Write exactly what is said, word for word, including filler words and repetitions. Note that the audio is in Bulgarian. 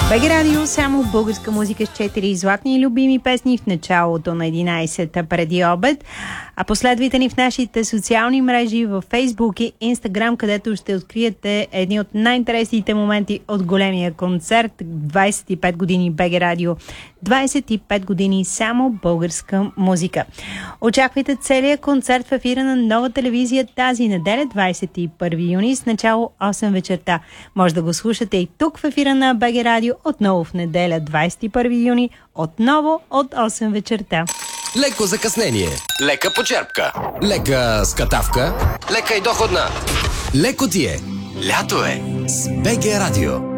БГ Радио, само българска музика с четири златни и любими песни в началото на единайсета преди обед. А последвайте ни в нашите социални мрежи в Фейсбук и Инстаграм, където ще откриете едни от най-интересните моменти от големия концерт. двайсет и пет години БГ Радио, двайсет и пет години само българска музика. Очаквайте целият концерт в ефира на Нова телевизия тази неделя, двайсет и първи юни, с начало осем вечерта. Може да го слушате и тук в ефира на БГ Радио отново в неделя, двайсет и първи юни, отново от осем вечерта. Леко закъснение, лека почерпка, лека скатавка, лека и доходна. Леко ти е. Лято е с БГ Радио.